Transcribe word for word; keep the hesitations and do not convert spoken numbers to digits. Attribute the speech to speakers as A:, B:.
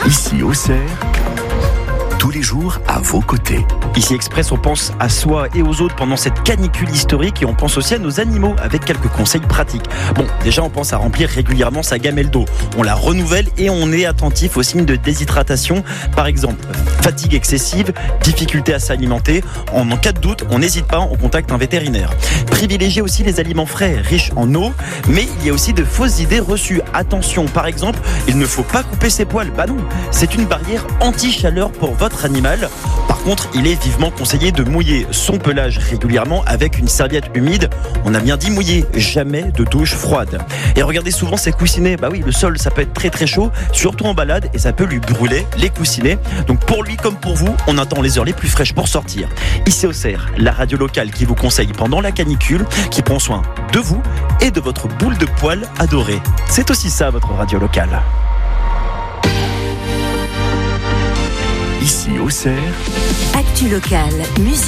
A: Ici Auxerre, tous les jours à vos côtés.
B: Ici Express, on pense à soi et aux autres pendant cette canicule historique et on pense aussi à nos animaux avec quelques conseils pratiques. Bon, déjà on pense à remplir régulièrement sa gamelle d'eau. On la renouvelle et on est attentif aux signes de déshydratation. Par exemple, fatigue excessive, difficulté à s'alimenter. En, en cas de doute, on n'hésite pas, on contacte un vétérinaire. Privilégiez aussi les aliments frais, riches en eau, mais il y a aussi de fausses idées reçues. Attention, par exemple, il ne faut pas couper ses poils. Bah non, c'est une barrière anti-chaleur pour votre animal. Par contre, il est vivement conseillé de mouiller son pelage régulièrement avec une serviette humide. On a bien dit mouiller, jamais de douche froide. Et regardez souvent ces coussinets. Bah oui, le sol, ça peut être très très chaud, surtout en balade, et ça peut lui brûler les coussinets. Donc pour lui comme pour vous, on attend les heures les plus fraîches pour sortir. Ici Auxerre, la radio locale qui vous conseille pendant la canicule, qui prend soin de vous et de votre boule de poil adorée. C'est aussi ça votre radio locale.
A: Ici Auxerre,
C: Actu locale, musique.